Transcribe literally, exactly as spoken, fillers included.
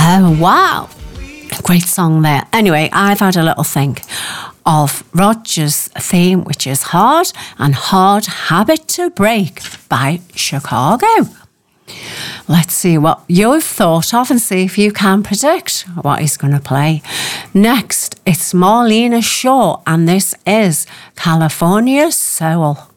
Oh, wow. Great song there. Anyway, I've had a little think of Roger's theme, which is Hard and Hard Habit to Break by Chicago. Let's see what you've thought of and see if you can predict what he's going to play. Next, it's Marlena Shaw, and this is California Soul.